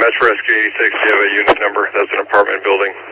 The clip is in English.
Metro Rescue 86, do you have a unit number? That's an apartment building.